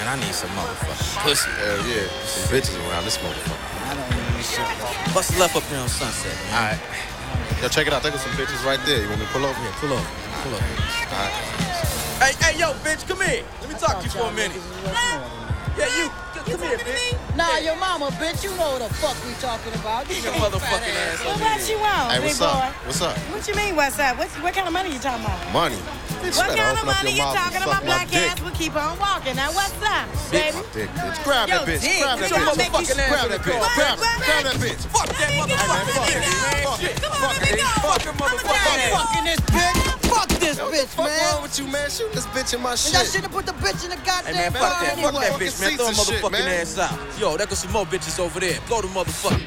I need some motherfucking pussy. Hell yeah. Some bitches around this motherfucker. I don't need this shit. What's left up here on Sunset, man? All right. Yo, check it out. There go some bitches right there. You want me to pull over? Yeah, pull up. Pull up. All right. Hey, yo, bitch, come here. Let me talk to you for a minute. Yeah, you. Come here, bitch. Nah, your mama, bitch. You know what the fuck we talking about. Get your motherfucking ass Well, over what here. you want, Hey, big what's boy? up? What's up? What you mean, what's up? What kind of money you talking about? Money. Bitch, What better kind of open up money your you mouth and talking suck about? my Black dick. ass will keep on walking. Now, what's up, Suck baby? my dick, bitch. Grab that bitch. dick. Grab that Get your bitch. motherfucking ass Grab in the that bitch. car. Grab that bitch. Fuck that motherfucking fuck nigga, it, man. fuck it. Shit. Come on, let me go. Fuck your motherfucking ass. Fucking this bitch. Fuck this What the bitch, fuck man. wrong with you, man? Shooting this bitch in my And y'all shit. should have put the bitch in the Hey, goddamn man, car fuck that anyway. bitch, man. Throw a Fucking seats and shit, motherfucking man. ass out. Yo, there go some more bitches over there. Blow the motherfucker.